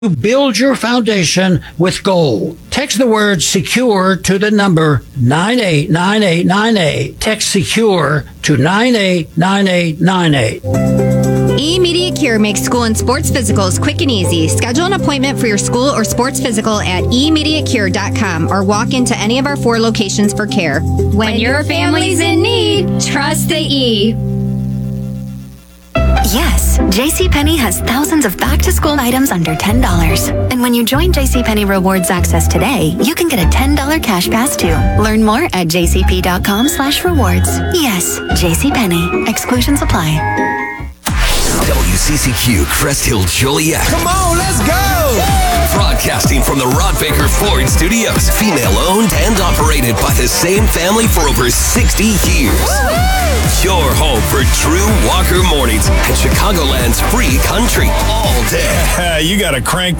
Build your foundation with gold. Text the word secure to the number 989898. Text secure to 989898. eMedia Cure makes school and sports physicals quick and easy. Schedule an appointment for your school or sports physical at emediacure.com or walk into any of our 4 locations for care. When your family's in need, trust the E. Yes, JCPenney has thousands of back-to-school items under $10. And when you join JCPenney Rewards Access today, you can get a $10 cash pass too. Learn more at jcp.com/rewards. Yes, JCPenney. Exclusions apply. WCCQ Crest Hill Joliet. Come on, let's go! Broadcasting from the Rod Baker Ford Studios. Female owned and operated by the same family for over 60 years. Your home for true Walker mornings and Chicagoland's free country all day. You gotta crank